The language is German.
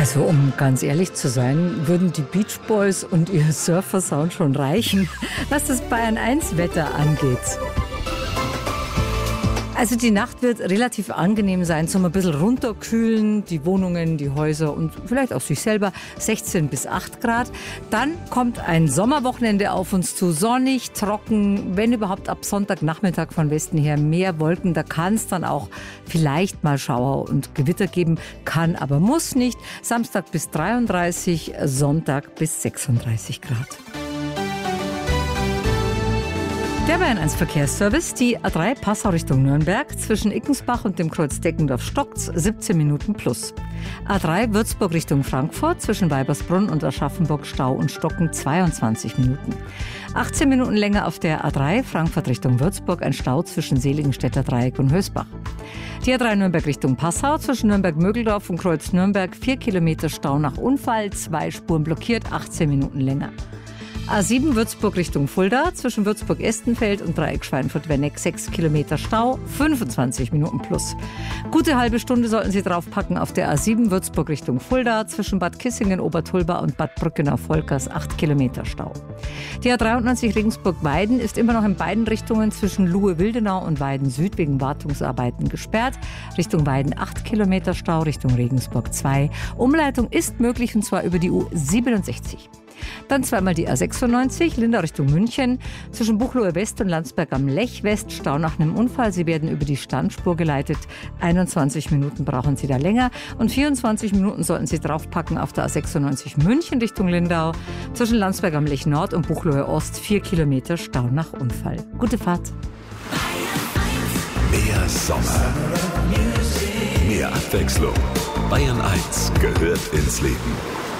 Also um ganz ehrlich zu sein, würden die Beach Boys und ihr Surfer-Sound schon reichen, was das Bayern 1 Wetter angeht. Also die Nacht wird relativ angenehm sein, zum ein bisschen runterkühlen, die Wohnungen, die Häuser und vielleicht auch sich selber, 16 bis 8 Grad. Dann kommt ein Sommerwochenende auf uns zu, sonnig, trocken, wenn überhaupt ab Sonntagnachmittag von Westen her mehr Wolken. Da kann es dann auch vielleicht mal Schauer und Gewitter geben, kann, aber muss nicht. Samstag bis 33, Sonntag bis 36 Grad. Der Bayern 1 Verkehrsservice, die A3 Passau Richtung Nürnberg, zwischen Ickensbach und dem Kreuz Deckendorf-Stocks, 17 Minuten plus. A3 Würzburg Richtung Frankfurt, zwischen Weibersbrunn und Aschaffenburg Stau und Stocken, 22 Minuten. 18 Minuten länger auf der A3 Frankfurt Richtung Würzburg, ein Stau zwischen Seligenstädter Dreieck und Hösbach. Die A3 Nürnberg Richtung Passau, zwischen Nürnberg-Mögeldorf und Kreuz Nürnberg, 4 Kilometer Stau nach Unfall, 2 Spuren blockiert, 18 Minuten länger. A7 Würzburg Richtung Fulda, zwischen Würzburg-Estenfeld und Dreieck Schweinfurt-Wenneck, 6 Kilometer Stau, 25 Minuten plus. Gute halbe Stunde sollten Sie draufpacken auf der A7 Würzburg Richtung Fulda, zwischen Bad Kissingen, Obertulba und Bad Brückenau-Volkers, 8 Kilometer Stau. Die A93 Regensburg-Weiden ist immer noch in beiden Richtungen zwischen Luhe-Wildenau und Weiden Süd wegen Wartungsarbeiten gesperrt. Richtung Weiden 8 Kilometer Stau, Richtung Regensburg 2. Umleitung ist möglich und zwar über die U67. Dann zweimal die A96, Lindau Richtung München, zwischen Buchloe West und Landsberg am Lech West, Stau nach einem Unfall. Sie werden über die Standspur geleitet. 21 Minuten brauchen Sie da länger und 24 Minuten sollten Sie draufpacken auf der A96 München Richtung Lindau, zwischen Landsberg am Lech Nord und Buchloe Ost, 4 Kilometer Stau nach Unfall. Gute Fahrt. Mehr Sommer, mehr Abwechslung. Bayern 1 gehört ins Leben.